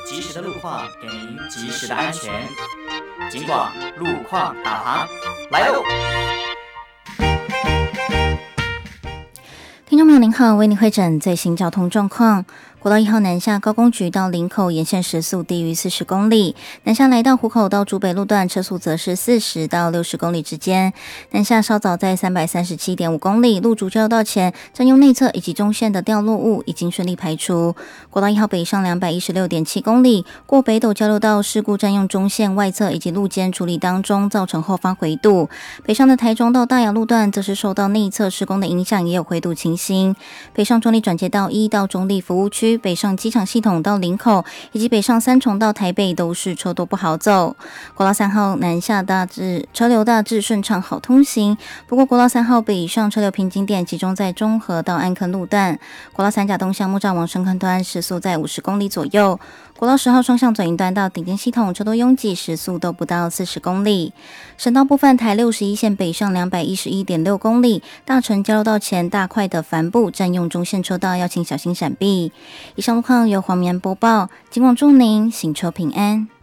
及时的路况，给您及时的安全。警广路况导航来喽！ 听众朋友您好，为您会诊最新交通状况。国道1号南下高工局到林口沿线时速低于40公里，南下来到湖口到竹北路段车速则是40到60公里之间。南下稍早在337.5公里，路主交流道前占用内侧以及中线的掉落物已经顺利排除。国道1号北上216.7公里，过北斗交流道事故占用中线外侧以及路肩处理当中，造成后方回堵。北上的台中到大雅路段则是受到内侧施工的影响，也有回堵情形。北上中立转接道1到中立服务区，北上机场系统到林口，以及北上三重到台北都是车多不好走。国道3号南下车流大致顺畅好通行，不过国道3号北上车流瓶颈点集中在中和到安坑路段。国道3甲东向木栅往深坑端时速在50公里左右。国道10号双向左营端到顶尖系统车多拥挤，时速都不到40公里。省道部分，台61线北上211.6公里，大城交流道前大块的帆布占用中线车道，要请小心闪避。以上路况由黄绵播报，警广祝您行车平安。